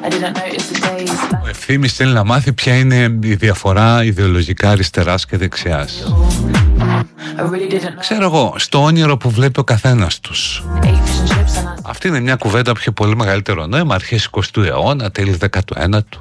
Ο Ευθύμης θέλει να μάθει ποια είναι η διαφορά ιδεολογικά αριστεράς και δεξιάς. Ξέρω εγώ, στο όνειρο που βλέπει ο καθένας τους. Αυτή είναι μια κουβέντα που είχε πολύ μεγαλύτερο νόημα αρχές 20ου αιώνα, τέλη 19ου.